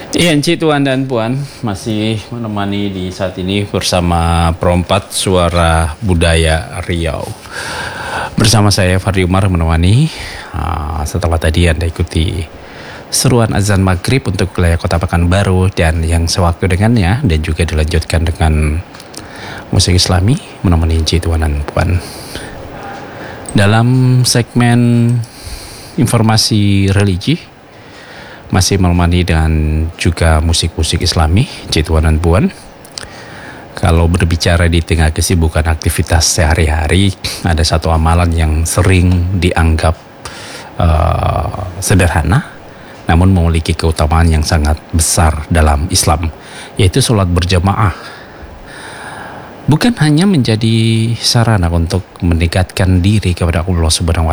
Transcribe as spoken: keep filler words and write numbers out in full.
Iya, Encik, Tuan dan Puan masih menemani di saat ini bersama Perompat Suara Budaya Riau. Bersama saya Fadli Umar menemani. Uh, setelah tadi Anda ikuti seruan azan maghrib untuk wilayah Kota Pekanbaru dan yang sewaktu dengannya, dan juga dilanjutkan dengan musik Islami menemani Encik, Tuan dan Puan. Dalam segmen informasi religi masih menemani dengan juga musik-musik Islami, Encik, Tuan dan Puan. Kalau berbicara di tengah kesibukan aktivitas sehari-hari, ada satu amalan yang sering dianggap uh, sederhana, namun memiliki keutamaan yang sangat besar dalam Islam, yaitu sholat berjamaah. Bukan hanya menjadi sarana untuk mendekatkan diri kepada Allah Subhanahu wa